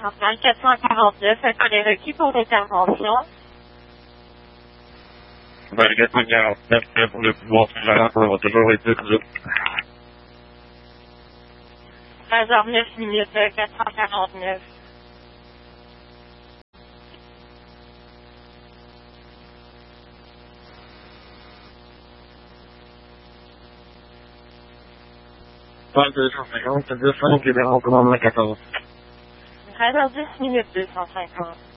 nationale 449, est-ce qu'on est requis pour l'intervention? Ben, le 449, pour le pouvoir prévalent, ça va toujours être que 13h09 minutes, 449. pas 250, c'est 250 qui est dans le commandement 14. 13h10 minutes, 250.